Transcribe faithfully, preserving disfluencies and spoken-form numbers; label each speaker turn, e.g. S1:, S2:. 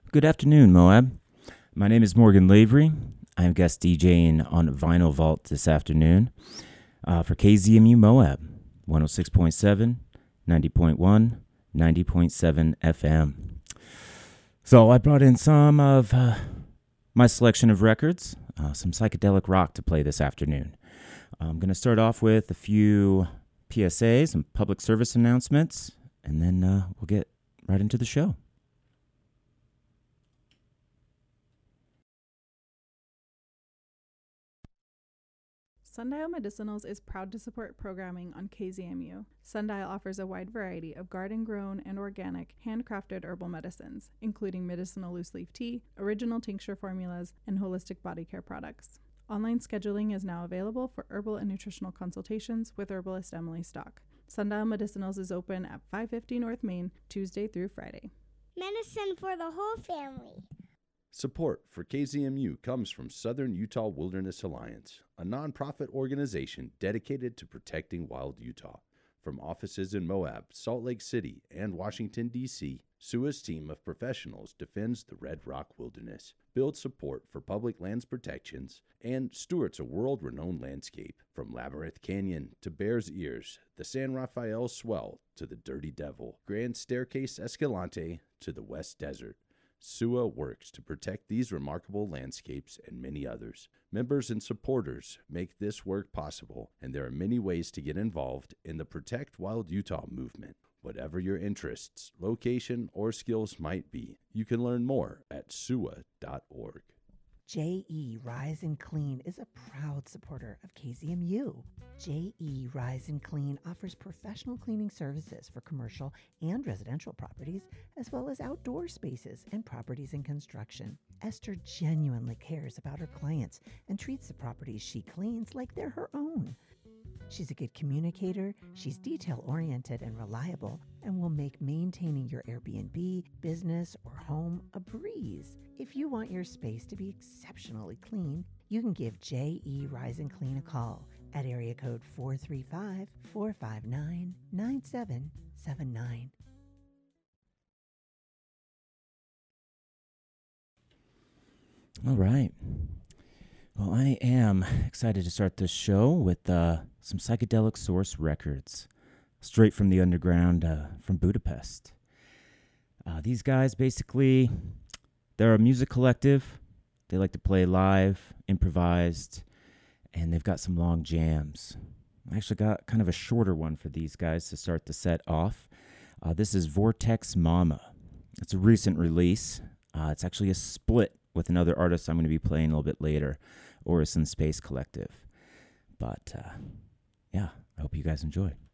S1: Good afternoon, Moab. My name is Morgan Lavery. I'm guest DJing on Vinyl Vault this afternoon uh, for K Z M U Moab, one oh six point seven, ninety point one, ninety point seven F M. So I brought in some of uh, my selection of records, uh, some psychedelic rock to play this afternoon. I'm going to start off with a few P S As and public service announcements, and then uh, we'll get right into the show.
S2: Sundial Medicinals is proud to support programming on K Z M U. Sundial offers a wide variety of garden-grown and organic, handcrafted herbal medicines, including medicinal loose-leaf tea, original tincture formulas, and holistic body care products. Online scheduling is now available for herbal and nutritional consultations with herbalist Emily Stock. Sundial Medicinals is open at five fifty North Main, Tuesday through Friday.
S3: Medicine for the whole family.
S4: Support for K Z M U comes from Southern Utah Wilderness Alliance, a nonprofit organization dedicated to protecting wild Utah. From offices in Moab, Salt Lake City, and Washington, D C, S U A's team of professionals defends the Red Rock Wilderness, builds support for public lands protections, and stewards a world-renowned landscape. From Labyrinth Canyon to Bears Ears, the San Rafael Swell to the Dirty Devil, Grand Staircase Escalante to the West Desert, S U A works to protect these remarkable landscapes and many others. Members and supporters make this work possible, and there are many ways to get involved in the Protect Wild Utah movement. Whatever your interests, location, or skills might be, you can learn more at S U A dot org.
S5: J E Rise and Clean is a proud supporter of K Z M U. J E Rise and Clean offers professional cleaning services for commercial and residential properties, as well as outdoor spaces and properties in construction. Esther genuinely cares about her clients and treats the properties she cleans like they're her own. She's a good communicator, she's detail-oriented and reliable, and will make maintaining your Airbnb, business, or home a breeze. If you want your space to be exceptionally clean, you can give J E Rise and Clean a call at area code four three five, four five nine, nine seven seven nine.
S1: All right. Well, I am excited to start this show with uh, some psychedelic source records, straight from the underground uh, from Budapest. Uh, these guys, basically, they're a music collective. They like to play live, improvised, and they've got some long jams. I actually got kind of a shorter one for these guys to start the set off. Uh, this is Vortex Mama. It's a recent release. Uh, it's actually a split with another artist I'm going to be playing a little bit later, Orison Space Collective. But, uh, yeah, I hope you guys enjoy.